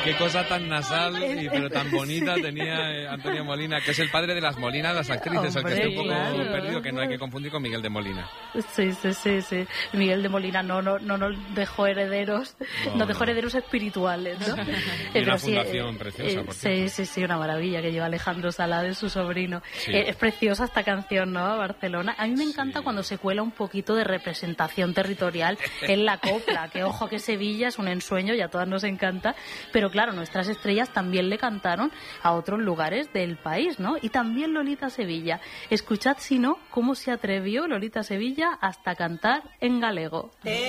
qué cosa tan nasal, pero tan bonita tenía Antonio Molina, que es el padre de las Molinas, las actrices, Hombre, el que está un poco claro. perdido, que no hay que confundir con Miguel de Molina. Sí. Miguel de Molina no nos dejó herederos, nos dejó herederos espirituales, ¿no? Y una fundación preciosa, por cierto. Sí, una maravilla que lleva Alejandro Salades, su sobrino. Sí. Es preciosa esta canción, ¿no? Barcelona. A mí me encanta cuando se cuela un poquito de representación territorial en la copla, que ojo que Sevilla es un ensueño y a todas nos encanta, pero claro, nuestras estrellas también le cantaron a otros lugares del país, ¿no? Y también Lolita Sevilla. Escuchad, si no, cómo se atrevió Lolita Sevilla hasta cantar en galego.